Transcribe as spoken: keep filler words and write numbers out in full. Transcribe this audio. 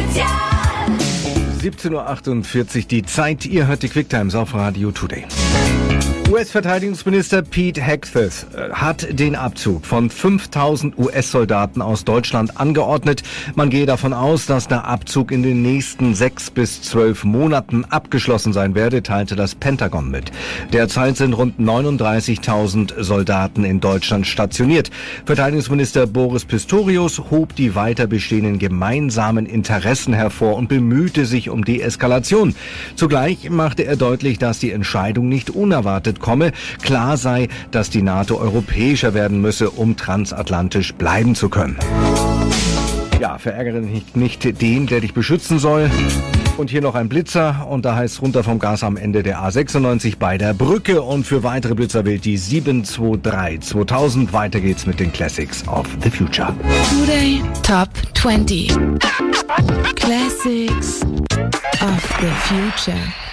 siebzehn Uhr achtundvierzig die Zeit. Ihr hört die Quicktimes auf Radio Today. U S-Verteidigungsminister Pete Hegseth hat den Abzug von fünftausend U S-Soldaten aus Deutschland angeordnet. Man gehe davon aus, dass der Abzug in den nächsten sechs bis zwölf Monaten abgeschlossen sein werde, teilte das Pentagon mit. Derzeit sind rund neununddreißigtausend Soldaten in Deutschland stationiert. Verteidigungsminister Boris Pistorius hob die weiter bestehenden gemeinsamen Interessen hervor und bemühte sich um Deeskalation. Zugleich machte er deutlich, dass die Entscheidung nicht unerwartet komme. Klar sei, dass die NATO europäischer werden müsse, um transatlantisch bleiben zu können. Ja, verärgere nicht, nicht den, der dich beschützen soll. Und hier noch ein Blitzer und da heißt runter vom Gas am Ende der A sechsundneunzig bei der Brücke und für weitere Blitzer wählt die sieben zwei drei zweitausend. Weiter geht's mit den Classics of the Future. Today Top zwanzig Classics of the Future.